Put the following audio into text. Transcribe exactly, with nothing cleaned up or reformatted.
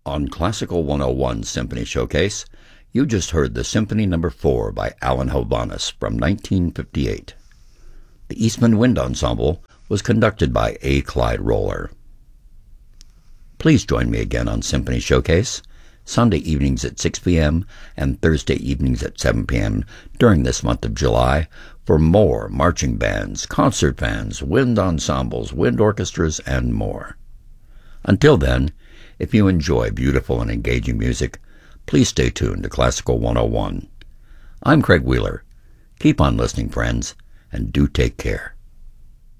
On Classical one oh one Symphony Showcase, you just heard the Symphony Number four by Alan Hovhaness from nineteen fifty-eight. The Eastman Wind Ensemble was conducted by A. Clyde Roller. Please join me again on Symphony Showcase, Sunday evenings at six p.m. and Thursday evenings at seven p.m. during this month of July for more marching bands, concert bands, wind ensembles, wind orchestras, and more. Until then, if you enjoy beautiful and engaging music, please stay tuned to Classical one oh one. I'm Craig Wheeler. Keep on listening, friends, and do take care.